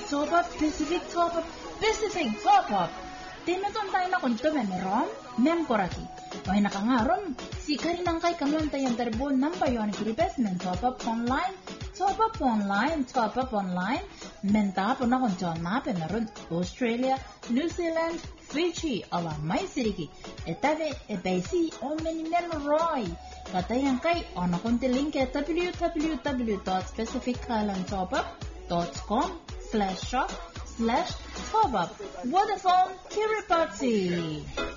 top up Pacific top up Pacific top up Tinuton tayo na kunto memerom memkoraki Oy nakangarom si karinang kay kanon tayong terbo nampayon kiribes men top up online menta po na kunto na pemeron Australia New Zealand Fiji ala may siriki etabe ebesi on many roy katayang kay ona kunti link at www.pacificislandtopup.com/shop/top up Vodafone Kiribati